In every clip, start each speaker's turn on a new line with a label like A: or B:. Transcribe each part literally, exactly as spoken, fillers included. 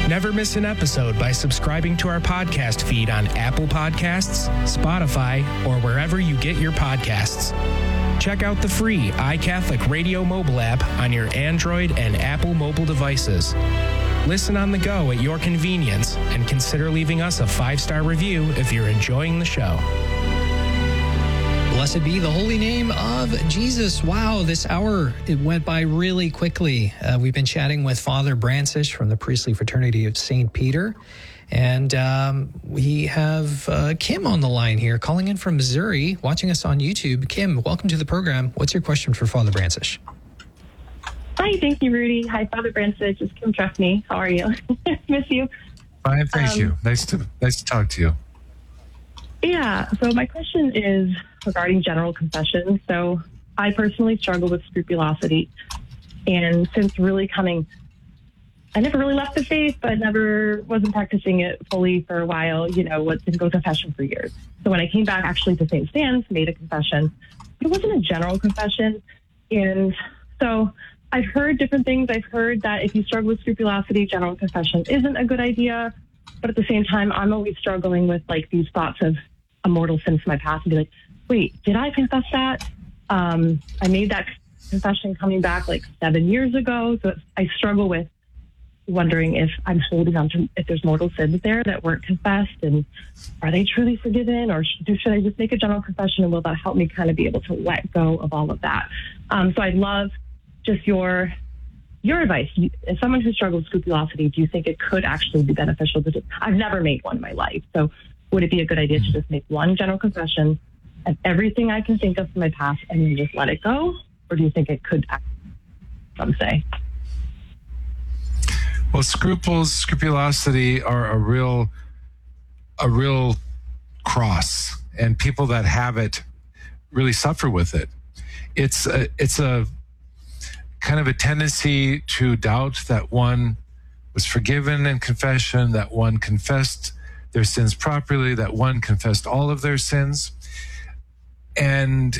A: Never miss an episode by subscribing to our podcast feed on Apple Podcasts, Spotify, or wherever you get your podcasts. Check out the free iCatholic Radio mobile app on your Android and Apple mobile devices. Listen on the go at your convenience and consider leaving us a five-star review if you're enjoying the show.
B: Blessed be the holy name of Jesus. Wow, this hour, it went by really quickly. Uh, we've been chatting with Father Brancisz from the Priestly Fraternity of Saint Peter. And um, we have uh, Kim on the line here, calling in from Missouri, watching us on YouTube. Kim, welcome to the program. What's your question for Father Brancisz?
C: Hi, thank you, Rudy. Hi, Father Brancisz. It's Kim Trustme. How are you? Miss you.
D: Fine, thank
C: um,
D: you. Nice to nice to talk to you.
C: Yeah, so my question is regarding general confession. So I personally struggle with scrupulosity. And since really coming, I never really left the faith, but never wasn't practicing it fully for a while, you know, didn't go to confession for years. So when I came back actually to Saint Stan's, made a confession, it wasn't a general confession. And so I've heard different things. I've heard that if you struggle with scrupulosity, general confession isn't a good idea. But at the same time, I'm always struggling with like these thoughts of a mortal sin from my past and be like, wait, did I confess that? Um, I made that confession coming back like seven years ago. So I struggle with wondering if I'm holding on to, if there's mortal sins there that weren't confessed, and are they truly forgiven, or should, should I just make a general confession, and will that help me kind of be able to let go of all of that? Um, so I'd love just your your advice. As someone who struggles with scrupulosity, do you think it could actually be beneficial to just, I've never made one in my life, so would it be a good idea to just make one general confession of everything I can think of from my past and then just let it go? Or do you think it could, some say?
D: Well, scruples, scrupulosity are a real, a real cross, and people that have it really suffer with it. It's a, it's a kind of a tendency to doubt that one was forgiven in confession, that one confessed their sins properly, that one confessed all of their sins. And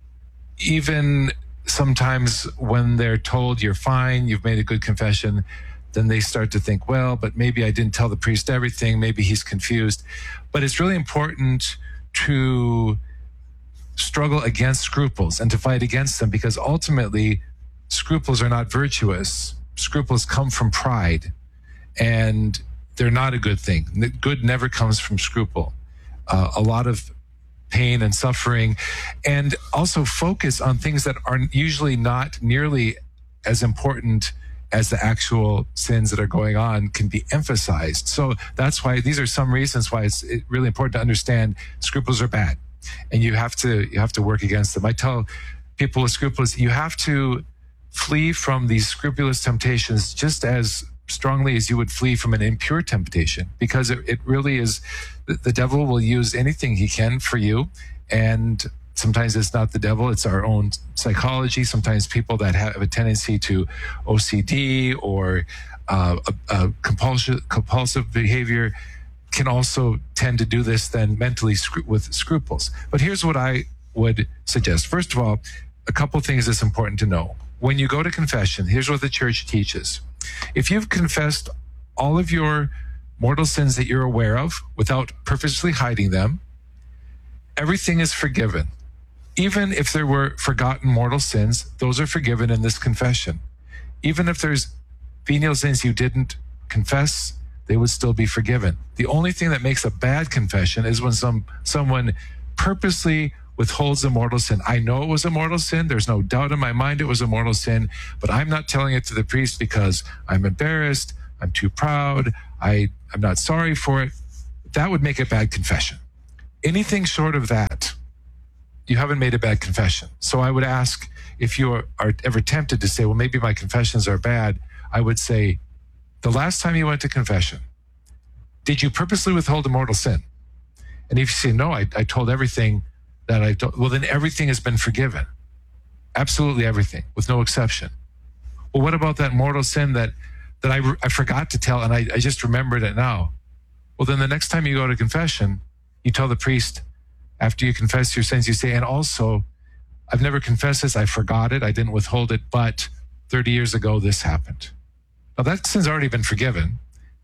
D: even sometimes when they're told you're fine, you've made a good confession, then they start to think, well, but maybe I didn't tell the priest everything, maybe he's confused. But it's really important to struggle against scruples and to fight against them, because ultimately scruples are not virtuous. Scruples come from pride, and they're not a good thing. Good never comes from scruple. Uh, a lot of pain and suffering, and also focus on things that are usually not nearly as important as the actual sins that are going on can be emphasized. So that's why these are some reasons why it's really important to understand scruples are bad, and you have to you have to work against them. I tell people with scruples, you have to flee from these scrupulous temptations just as strongly as you would flee from an impure temptation, because it, it really is, the, the devil will use anything he can for you. And sometimes it's not the devil, it's our own psychology. Sometimes people that have a tendency to O C D or uh, a, a compulsive, compulsive behavior can also tend to do this then mentally scru- with scruples. But here's what I would suggest. First of all, a couple things that's important to know. When you go to confession, here's what the church teaches. If you've confessed all of your mortal sins that you're aware of without purposely hiding them, everything is forgiven. Even if there were forgotten mortal sins, those are forgiven in this confession. Even if there's venial sins you didn't confess, they would still be forgiven. The only thing that makes a bad confession is when some someone purposely withholds a mortal sin. I know it was a mortal sin. There's no doubt in my mind it was a mortal sin, but I'm not telling it to the priest because I'm embarrassed, I'm too proud, I, I'm not sorry for it. That would make a bad confession. Anything short of that, you haven't made a bad confession. So I would ask, if you are, are ever tempted to say, well, maybe my confessions are bad, I would say, the last time you went to confession, did you purposely withhold a mortal sin? And if you say, no, I, I told everything that I told, well, then everything has been forgiven. Absolutely everything, with no exception. Well, what about that mortal sin that, that I, I forgot to tell and I, I just remembered it now? Well, then the next time you go to confession, you tell the priest, after you confess your sins, you say, and also, I've never confessed this, I forgot it, I didn't withhold it, but thirty years ago this happened. Now that sin's already been forgiven.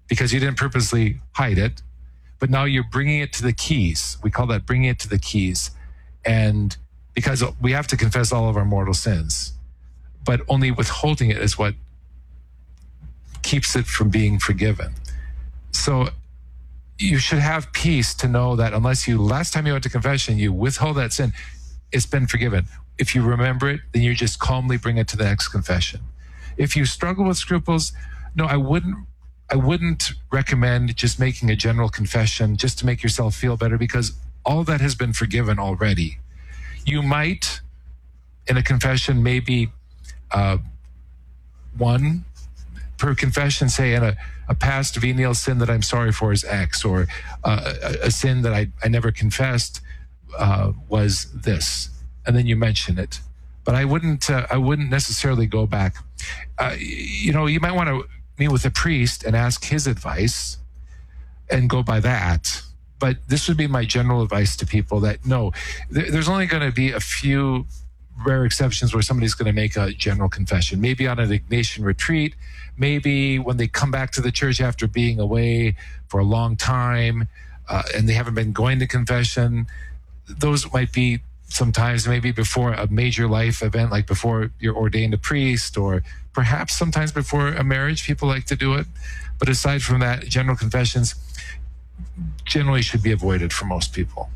D: because you didn't purposely hide it, but now you're bringing it to the keys. We call that bringing it to the keys. And because we have to confess all of our mortal sins, but only withholding it is what keeps it from being forgiven. So you should have peace to know that unless you, last time you went to confession, you withhold that sin, it's been forgiven. If you remember it, then you just calmly bring it to the next confession. If you struggle with scruples, no, I wouldn't, I wouldn't recommend just making a general confession just to make yourself feel better, because all that has been forgiven already. You might, in a confession, maybe uh, one per confession, say in a, a past venial sin that I'm sorry for is X, or uh, a, a sin that I, I never confessed uh, was this, and then you mention it. But I wouldn't uh, I wouldn't necessarily go back. Uh, you know, you might want to meet with a priest and ask his advice and go by that. But this would be my general advice to people, that no, th- there's only going to be a few rare exceptions where somebody's going to make a general confession, maybe on an Ignatian retreat, maybe when they come back to the church after being away for a long time uh, and they haven't been going to confession. Those might be sometimes maybe before a major life event, like before you're ordained a priest, or perhaps sometimes before a marriage, people like to do it. But aside from that, general confessions generally should be avoided for most people.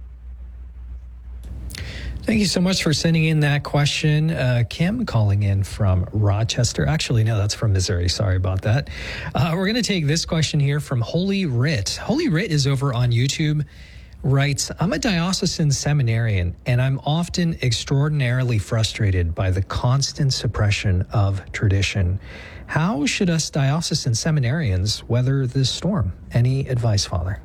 B: Thank you so much for sending in that question. Uh, Kim calling in from Rochester. Actually, no, that's from Missouri. Sorry about that. Uh, we're going to take this question here from Holy Writ. Holy Writ is over on YouTube. Writes, I'm a diocesan seminarian, and I'm often extraordinarily frustrated by the constant suppression of tradition. How should us diocesan seminarians weather this storm? Any advice, Father?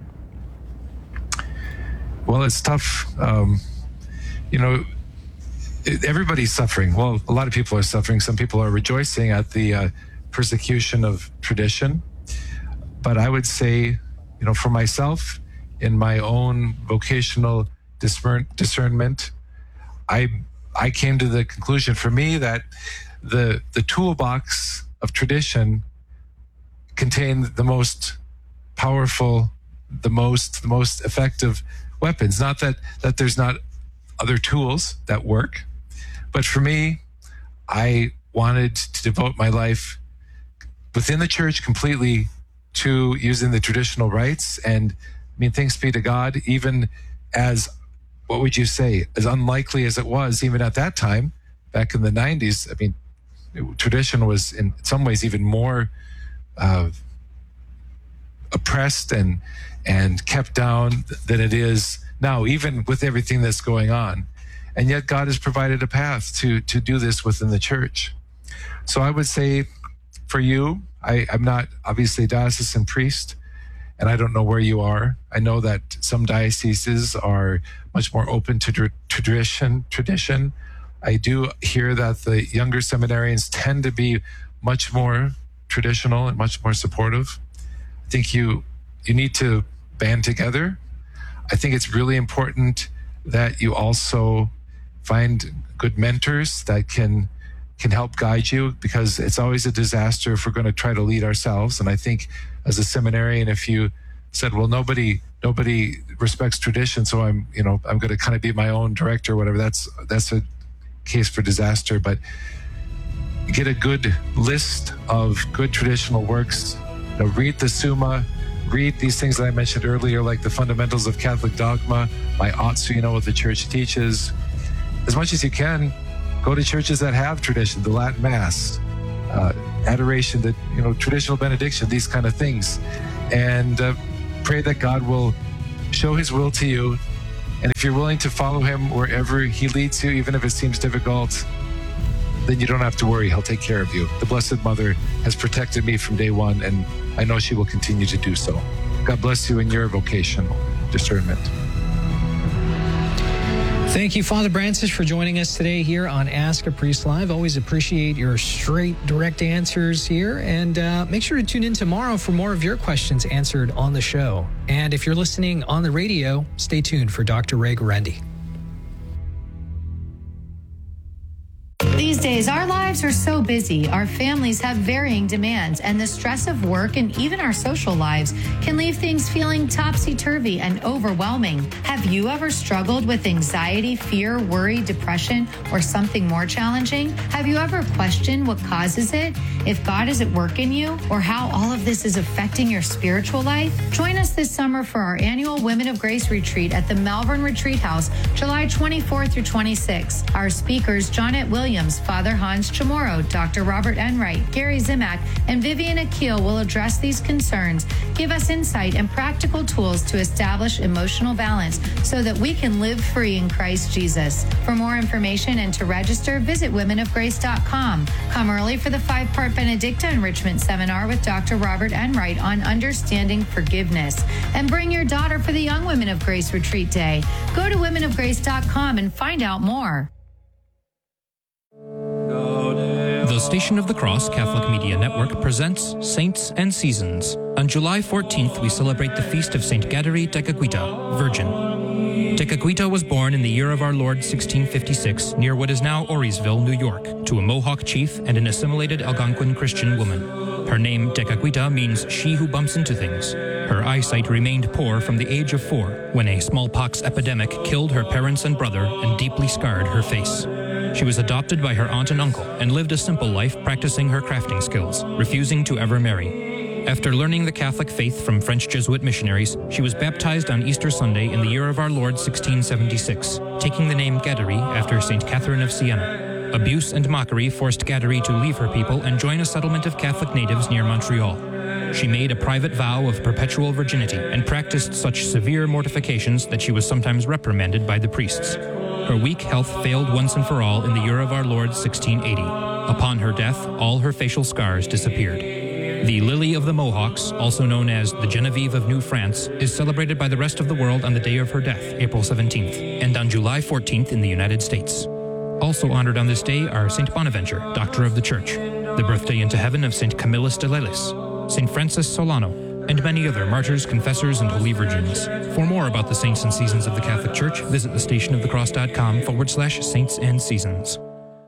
D: Well, it's tough. Um, you know, everybody's suffering. Well, a lot of people are suffering. Some people are rejoicing at the uh, persecution of tradition. But I would say, you know, for myself, in my own vocational discern- discernment, I I came to the conclusion for me that the the toolbox of tradition contained the most powerful, the most the most effective weapons. Not that that there's not other tools that work, but for me, I wanted to devote my life within the church completely to using the traditional rites. And I mean, thanks be to God, even as, what would you say, as unlikely as it was, even at that time, back in the nineties, I mean, it, tradition was in some ways even more uh, oppressed and and kept down than it is now, even with everything that's going on. And yet God has provided a path to to do this within the church. So I would say for you, I, I'm not obviously a diocesan priest, and I don't know where you are. I know that some dioceses are much more open to tr- tradition. Tradition. I do hear that the younger seminarians tend to be much more traditional and much more supportive. I think you you need to band together. I think it's really important that you also find good mentors that can can help guide you, because it's always a disaster if we're going to try to lead ourselves. And I think as a seminarian, if you said, well, nobody nobody respects tradition, so I'm, you know, I'm going to kind of be my own director or whatever, that's that's a case for disaster. But get a good list of good traditional works. You know, read the Summa, read these things that I mentioned earlier, like the fundamentals of Catholic dogma, my ought, so you know what the church teaches. As much as you can, go to churches that have tradition, the Latin Mass, uh, adoration, the, you know, traditional benediction, these kind of things. And uh, pray that God will show his will to you. And if you're willing to follow him wherever he leads you, even if it seems difficult, then you don't have to worry. He'll take care of you. The Blessed Mother has protected me from day one, and I know she will continue to do so. God bless you in your vocational discernment.
B: Thank you, Father Brancis, for joining us today here on Ask a Priest Live. Always appreciate your straight, direct answers here. And uh, make sure to tune in tomorrow for more of your questions answered on the show. And if you're listening on the radio, stay tuned for Doctor Ray Guarendi.
E: These days, our lives lives are so busy, our families have varying demands, and the stress of work and even our social lives can leave things feeling topsy-turvy and overwhelming. Have you ever struggled with anxiety, fear, worry, depression, or something more challenging? Have you ever questioned what causes it, if God is at work in you, or how all of this is affecting your spiritual life? Join us this summer for our annual Women of Grace Retreat at the Malvern Retreat House, July twenty-fourth through twenty-sixth. Our speakers, Johnette Williams, Father Hans Chamorro, Doctor Robert Enright, Gary Zimak, and Vivian Akil will address these concerns, give us insight and practical tools to establish emotional balance so that we can live free in Christ Jesus. For more information and to register, visit women of grace dot com. Come early for the five-part Benedicta Enrichment Seminar with Doctor Robert Enright on understanding forgiveness. And bring your daughter for the Young Women of Grace Retreat Day. Go to women of grace dot com and find out more.
A: The Station of the Cross Catholic Media Network presents Saints and Seasons. On July fourteenth, we celebrate the feast of Saint Gaderi Tekakwitha, Virgin. Tekakwitha was born in the year of our Lord sixteen fifty-six near what is now Orisville, New York, to a Mohawk chief and an assimilated Algonquin Christian woman. Her name, Tekakwitha, means she who bumps into things. Her eyesight remained poor from the age of four when a smallpox epidemic killed her parents and brother and deeply scarred her face. She was adopted by her aunt and uncle and lived a simple life practicing her crafting skills, refusing to ever marry. After learning the Catholic faith from French Jesuit missionaries, she was baptized on Easter Sunday in the year of our Lord sixteen seventy-six, taking the name Gaderi after Saint Catherine of Siena. Abuse and mockery forced Gaderi to leave her people and join a settlement of Catholic natives near Montreal. She made a private vow of perpetual virginity and practiced such severe mortifications that she was sometimes reprimanded by the priests. Her weak health failed once and for all in the year of our Lord sixteen eighty. Upon her death, all her facial scars disappeared. The Lily of the Mohawks, also known as the Genevieve of New France, is celebrated by the rest of the world on the day of her death, April seventeenth, and on July fourteenth in the United States. Also honored on this day are Saint Bonaventure, Doctor of the Church, the birthday into heaven of Saint Camillus de Lelis, Saint Francis Solano, and many other martyrs, confessors, and holy virgins. For more about the saints and seasons of the Catholic Church, visit thestationofthecross.com forward slash saints and seasons.